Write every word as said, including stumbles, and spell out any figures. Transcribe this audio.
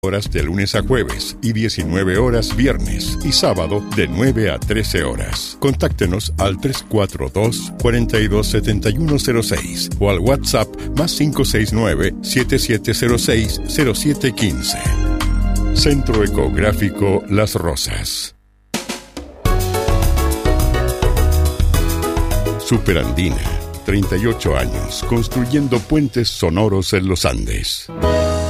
horas de lunes a jueves y diecinueve horas viernes y sábado de nueve a trece horas. Contáctenos al tres cuatro dos, cuatro dos siete uno cero seis o al WhatsApp más cinco seis nueve, siete siete cero seis, cero siete uno cinco. Centro Ecográfico Las Rosas. Superandina, treinta y ocho años construyendo puentes sonoros en los Andes.